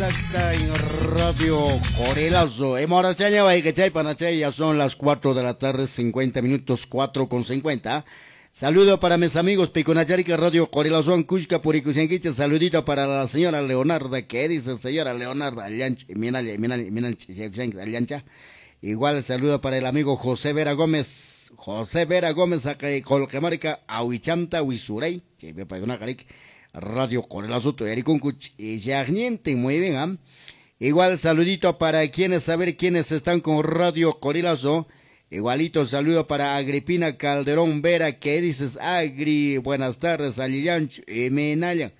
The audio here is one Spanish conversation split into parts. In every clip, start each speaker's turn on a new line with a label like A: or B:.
A: exacta en Radio Corelazo. Hemos ya son las 4 de la tarde, 50 minutos, 4:50. Saludo para mis amigos Piconacharica Radio Corelazo, Cusca, Puricusianquicha. Saludito para la señora Leonarda. ¿Qué dice señora Leonarda? Aliancha. Igual saludo para el amigo José Vera Gómez. José Vera Gómez, acá Colquemarica, Ahuichanta, Huisurey. Radio Corelazo, Ericuncuch y Yagniente, muy bien, ¿eh? Igual saludito para quienes, saber quiénes están con Radio Corelazo. Igualito saludo para Agripina Calderón Vera, que dices, Agri, buenas tardes, Aliancha, Menalia,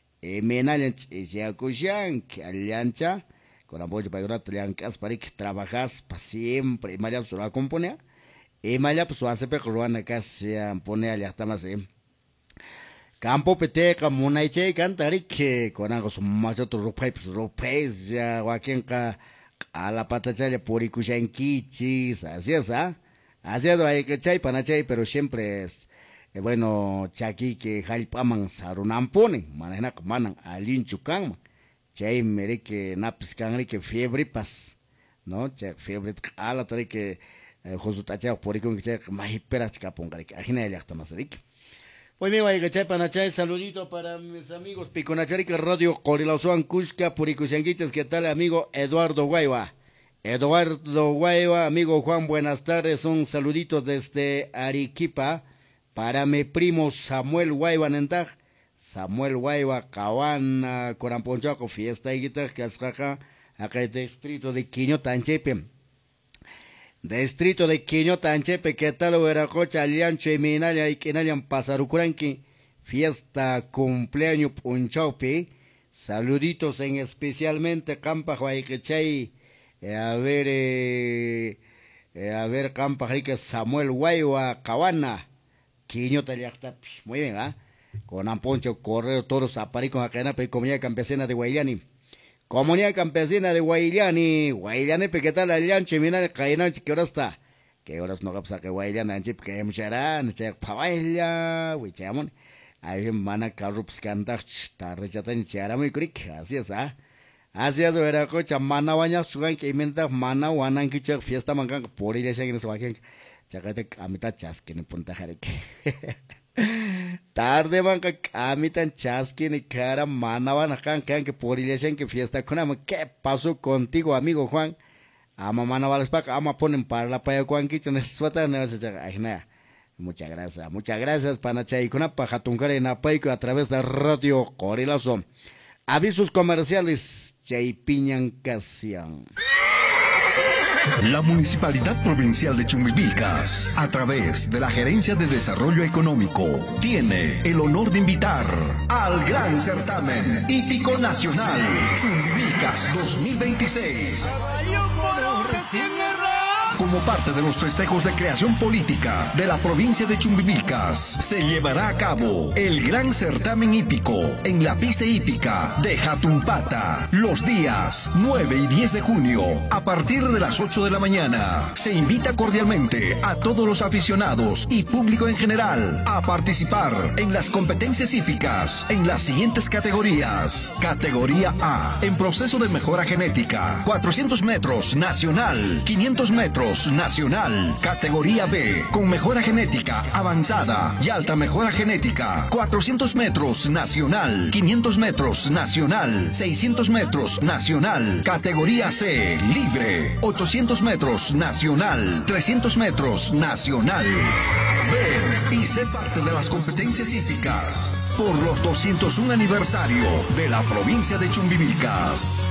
A: Yacuchan, Aliancha, con apoyo para que Aliancas, para que trabajas para siempre, y Maya, pues la compone, y Maya, pues hace peruana, acá se pone allá, hasta más, Campo Peteca, Munaiche, Cantari, que con algo son más otros ropes, ya, Joaquinca, a la patachaya, Puricuchanquichis, así es, ¿ah? Así es, hay que chay, panachay, pero siempre es, bueno, chaki que jalpaman sarunampone, manana, manan, alinchucan, chay, mere que napiscan, que fiebre pas, ¿no? Chay, fiebre, a la tare que, Josutacha, Puricun, que chay, majiperas, caponga, que ajena el acta más rica. Pues mi vaya que panachay, saludito para mis amigos Piconacharica Radio Corelazo, Cusca, Puricusianquitas. ¿Qué tal, amigo Eduardo Guayba? Eduardo Guayba, amigo Juan, buenas tardes. Un saludito desde Arequipa para mi primo Samuel Guayba Nentag. Samuel Guayba, Caguana, Coramponchaco, fiesta y guitarra, que es acá el distrito de Quiñotanchepe. Distrito de Quiñotanchepe, ¿qué tal, Veracocha, Aliancho y Minalia y Quinalian Pasarucuranqui? Fiesta, cumpleaños, Punchaupi. Saluditos en especialmente Campa Huayquechay. A ver, Campa Rique Samuel Guayua, Cabana, Quiñotaliactapi. Muy bien, ¿ah? Con Amponcho, Correo, Toros, Aparico, Acana, Comunidad Campesina de Guayani. Comunidad Campesina de Guayllani, ¿qué tal Aliancho? Mira, Cainanchi, ¿qué hora está? ¿Qué horas no capsa que Guayllani, que mucharan, Pavailla, Huichamon? Ahí van a carrups cantar, tarrechatan, chiara muy cric, así es, ¿ah? Así es, Veracocha, mana baña, sugan que inventa, mana, wanan, que fiesta mangan, por ir a ese guaquén, chacate, a mitad chasquen en Punta Jareque. Tarde banca camitan chasquin y cara mana van acá que por iglesia que fiesta con ama. ¿Qué pasó contigo, amigo Juan? Ama mana vales para ama ponen para la paya Juan que no es muchas gracias Panacha y con una paja tuncar en apaico a través de Radio Corelazo. Avisos comerciales Chaipiñan Casian.
B: La Municipalidad Provincial de Chumbivilcas, a través de la Gerencia de Desarrollo Económico, tiene el honor de invitar al Gran Certamen Hípico Nacional Chumbivilcas 2026. Como parte de los festejos de creación política de la provincia de Chumbivilcas, se llevará a cabo el Gran Certamen Hípico en la pista hípica de Jatumpata, los días 9 y 10 de junio, a partir de las 8 de la mañana. Se invita cordialmente a todos los aficionados y público en general a participar en las competencias hípicas en las siguientes categorías. Categoría A, en proceso de mejora genética, 400 metros nacional, 500 metros nacional. Categoría B, con mejora genética avanzada y alta mejora genética, 400 metros nacional, 500 metros nacional, 600 metros nacional. Categoría C, libre, 800 metros nacional, 300 metros nacional. Ven y sé parte de las competencias hípicas por los 201 aniversario de la provincia de Chumbivilcas.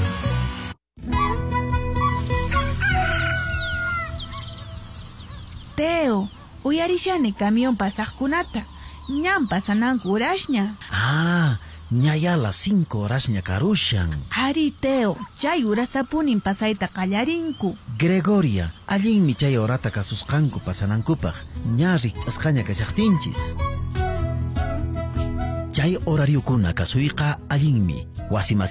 C: Teo, uyarishani camión pasajkunata. Ñam pasananku urashña.
D: Ah, ñaya las 5 horas ña karushan.
C: Ari Teo, chay urastapunin pasayta qallarinku.
D: Gregoria, allin mi chay orata kasusqanku pasanankupaq. Ñari asqaña kashaqtinchis. Chay horariokuna kasuyqa allinmi. Wasimas